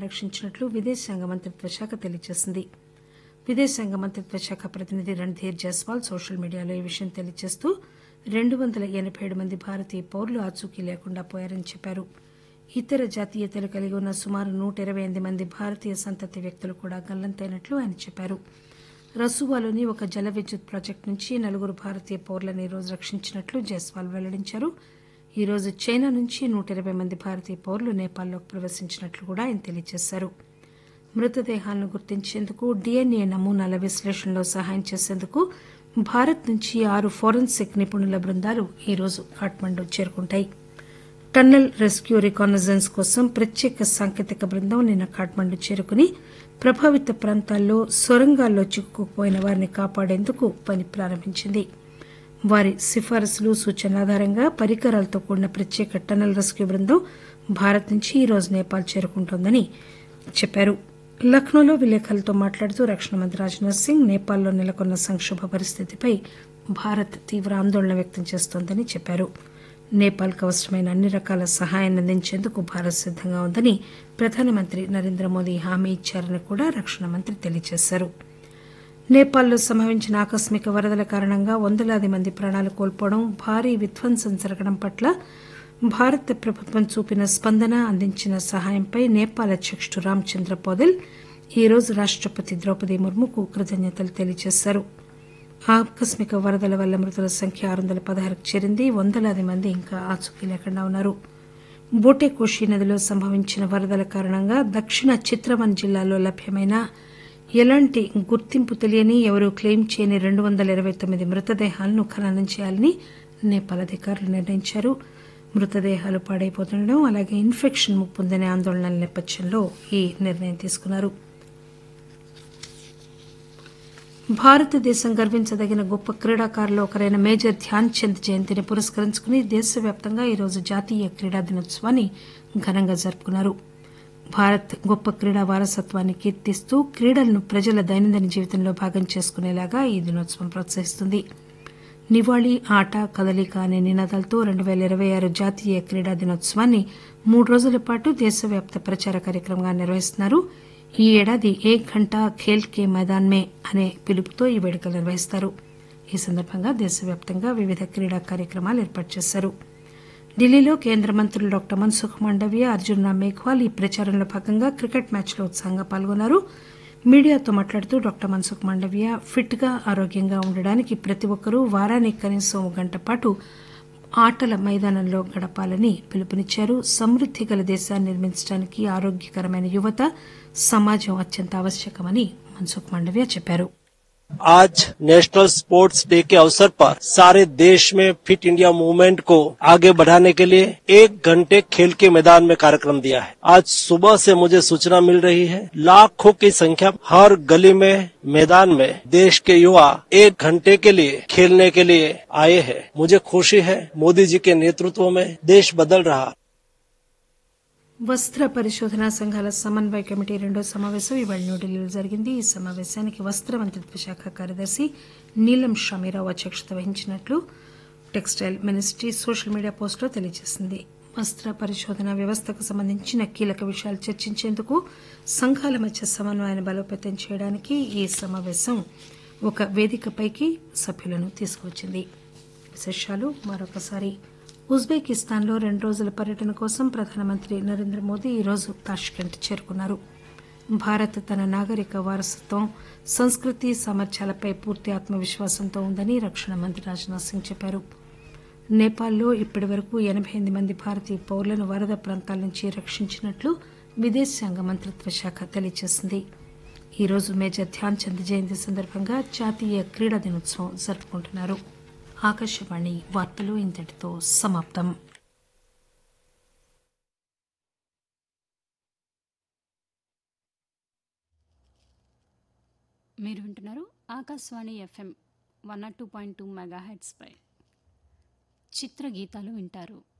ప్రాణాలను రక్షించినట్లు విదేశాంగ మంత్రిత్వ శాఖ తెలియజేసింది. విదేశాంగ మంత్రిత్వ శాఖ ప్రతినిధి రణ్ధీర్ జైస్వాల్ సోషల్ మీడియాలో ఈ విషయం తెలియజేస్తూ 287 మంది భారతీయ పౌరులు ఆచూకీ లేకుండా పోయారని చెప్పారు. ఇతర జాతీయతలు కలిగి ఉన్న సుమారు 128 మంది భారతీయ సంతతి వ్యక్తులు కూడా గల్లంతైనట్లు ఆయన చెప్పారు. రసూవాలోని ఒక జల విద్యుత్ ప్రాజెక్టు నుంచి 4 భారతీయ పౌరులను ఈరోజు రక్షించినట్లు జైస్వాల్ వెల్లడించారు. ఈ రోజు చైనా నుంచి 120 మంది భారతీయ పౌరులు నేపాల్లోకి ప్రవేశించినట్లు కూడా ఆయన తెలియజేశారు. మృతదేహాలను గుర్తించేందుకు డీఎన్ఏ నమూనాల విశ్లేషణలో సహాయం చేసేందుకు భారత్ నుంచి 6 ఫోరెన్సిక్ నిపుణుల బృందాలు ఈరోజు కాఠ్మండూ చేరుకుంటాయి. టన్నెల్ రెస్క్యూ రికానజెన్స్ కోసం ప్రత్యేక సాంకేతిక బృందం నిన్న కాఠ్మండూ చేరుకుని ప్రభావిత ప్రాంతాల్లో సొరంగాల్లో చిక్కుకుపోయిన వారిని కాపాడేందుకు పని ప్రారంభించింది. వారి సిఫారసులు సూచనల ఆధారంగా పరికరాలతో కూడిన ప్రత్యేక టన్నెల్ రెస్క్యూ బృందం భారత్ నుంచి ఈరోజు నేపాల్ చేరుకుంటోందని చెప్పారు. లక్నోలో విలేకరులతో మాట్లాడుతూ రక్షణ మంత్రి రాజ్నాథ్ సింగ్ నేపాల్లో నెలకొన్న సంక్షోభ పరిస్థితిపై భారత్ తీవ్ర ఆందోళన వ్యక్తం చేస్తోందని చెప్పారు. నేపాల్కు అవసరమైన అన్ని రకాల సహాయాన్ని అందించేందుకు భారత్ సిద్దంగా ఉందని ప్రధానమంత్రి నరేంద్ర మోదీ హామీ ఇచ్చారని కూడా రక్షణ మంత్రి తెలియజేశారు. నేపాల్లో సంభవించిన ఆకస్మిక వరదల కారణంగా వందలాది మంది ప్రాణాలు కోల్పోవడం, భారీ విధ్వంసం జరగడం పట్ల భారత ప్రభుత్వం చూపిన స్పందన, అందించిన సహాయంపై నేపాల్ అధ్యకుడు రామచంద్ర పౌదెల్ ఈరోజు రాష్టపతి ద్రౌపది ముర్ముకు కృతజ్ఞతలు తెలియజేశారు. ఆకస్మిక వరదల వల్ల మృతుల సంఖ్య 616కు చేరింది. వందలాది మంది ఇంకా ఆచూకీ లేకుండా ఉన్నారు. బోటేకోషి నదిలో సంభవించిన వరదల కారణంగా దక్షిణ చిత్రవన్ జిల్లాలో లభ్యమైన ఎలాంటి గుర్తింపు తెలియని, ఎవరూ క్లెయిమ్ చేయని 229 మృతదేహాలను ఖననం చేయాలని నేపాల్ అధికారులు నిర్ణయించారు. మృతదేహాలు పాడైపోతుండడం, అలాగే ఇన్ఫెక్షన్ ముప్పుందనే ఆందోళనల నేపథ్యంలో ఈ నిర్ణయం తీసుకున్నారు. భారతదేశం గర్వించదగిన గొప్ప క్రీడాకారుల్లో ఒకరైన మేజర్ ధ్యాన్ చంద్ జయంతిని పురస్కరించుకుని దేశవ్యాప్తంగా ఈరోజు జాతీయ క్రీడా దినోత్సవాన్ని ఘనంగా జరుపుకున్నారు. భారత్ గొప్ప క్రీడా వారసత్వాన్ని కీర్తిస్తూ క్రీడలను ప్రజల దైనందిన జీవితంలో భాగం చేసుకునేలాగా ఈ దినోత్సవం ప్రోత్సహిస్తుంది. నివాళి, ఆట, కదలిక అనే నినాదాలతో 2026 జాతీయ క్రీడా దినోత్సవాన్ని 3 రోజుల పాటు దేశవ్యాప్త ప్రచార కార్యక్రమంగా నిర్వహిస్తున్నారు. ఈ ఏడాది ఏక్ ఘంటా ఖేల్ కే మైదాన్ మే అనే పిలుపుతో ఈ వేడుకలు నిర్వహిస్తారు. ఈ సందర్భంగా దేశవ్యాప్తంగా వివిధ క్రీడా కార్యక్రమాలు ఏర్పాటు చేశారు. ఢిల్లీలో కేంద్ర మంత్రులు డాక్టర్ మన్సుఖ్ మాండవీయ, అర్జున్ రామ్ మేఘ్వాల్ ఈ ప్రచారంలో భాగంగా క్రికెట్ మ్యాచ్లో ఉత్సాహంగా పాల్గొన్నారు. మీడియాతో మాట్లాడుతూ డాక్టర్ మన్సుఖ్ మాండవీయ ఫిట్ గా, ఆరోగ్యంగా ఉండడానికి ప్రతి ఒక్కరూ వారానికి కనీసం 1 గంట పాటు ఆటల మైదానంలో గడపాలని పిలుపునిచ్చారు. సమృద్ది గల దేశాన్ని నిర్మించడానికి ఆరోగ్యకరమైన యువత, సమాజం అత్యంత ఆవశ్యకమని మన్సుఖ్ మాండవీయ చెప్పారు. आज नेशनल स्पोर्ट्स डे के अवसर पर सारे देश में फिट इंडिया मूवमेंट को आगे बढ़ाने के लिए 1 घंटे खेल के मैदान में कार्यक्रम दिया है. आज सुबह से मुझे सूचना मिल रही है, लाखों की संख्या हर गली में, मैदान में देश के युवा 1 घंटे के लिए खेलने के लिए आए हैं. मुझे खुशी है, मोदी जी के नेतृत्व में देश बदल रहा. వస్త్ర పరిశోధనా సంఘాల సమన్వయ కమిటీ 2వ సమావేశం ఇవాళ న్యూఢిల్లీలో జరిగింది. ఈ సమావేశానికి వస్త్ర మంత్రిత్వ శాఖ కార్యదర్శి నీలం షమీరావు అధ్యక్షత వహించినట్లు టెక్స్టైల్ మినిస్ట్రీ సోషల్ మీడియా పోస్టులో తెలియజేసింది. వస్త్ర పరిశోధన వ్యవస్థకు సంబంధించిన కీలక విషయాలు చర్చించేందుకు సంఘాల మధ్య సమన్వయాన్ని బలోపేతం చేయడానికి ఈ సమావేశం ఒక వేదికపైకి సభ్యులను తీసుకువచ్చింది. విశేషాలు మరొకసారి. ఉజ్బెకిస్తాన్లో 2 రోజుల పర్యటన కోసం ప్రధానమంత్రి నరేంద్ర మోదీ ఈరోజు తాష్కెంట్ చేరుకున్నారు. భారత్ తన నాగరిక వారసత్వం, సంస్కృతి, సామర్థ్యాలపై పూర్తి ఆత్మవిశ్వాసంతో ఉందని రక్షణ మంత్రి రాజ్నాథ్ సింగ్ చెప్పారు. నేపాల్లో ఇప్పటి వరకు 88 మంది భారతీయ పౌరులను వరద ప్రాంతాల నుంచి రక్షించినట్లు విదేశాంగ మంత్రిత్వ శాఖ తెలియజేసింది. ఈరోజు మేజర్ ధ్యాన్ చంద్ జయంతి సందర్భంగా జాతీయ క్రీడా దినోత్సవం జరుపుకుంటున్నారు. ఆకాశవాణి వార్తలు ఇంతటితో సమాప్తం. మీరు వింటున్నారు ఆకాశవాణి FM 102.2 మెగాహెర్ట్జ్ పై చిత్రగీతాలు వింటారు.